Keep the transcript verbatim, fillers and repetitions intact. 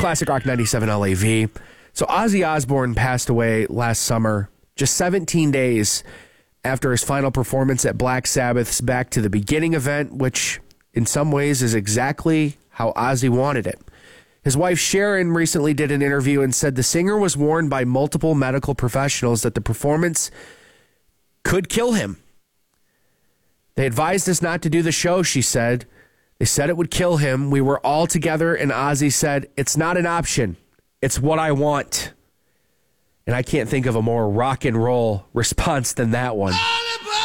Classic Rock ninety-seven L A V. So Ozzy Osbourne passed away last summer, just seventeen days after his final performance at Black Sabbath's Back to the Beginning event, which in some ways is exactly how Ozzy wanted it. His wife Sharon recently did an interview and said the singer was warned by multiple medical professionals that the performance could kill him. They advised us not to do the show, she said. They said it would kill him. We were all together, and Ozzy said, it's not an option. It's what I want. And I can't think of a more rock and roll response than that one.